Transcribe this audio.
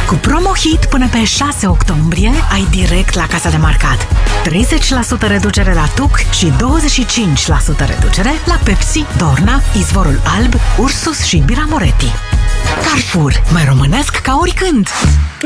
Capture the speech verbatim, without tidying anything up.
Cu promo-hit până pe șase octombrie ai direct la casa de marcat treizeci la sută reducere la Tuc și douăzeci și cinci la sută reducere la Pepsi, Dorna, Izvorul Alb, Ursus și Bira Moretti. Carrefour, mai românesc ca oricând!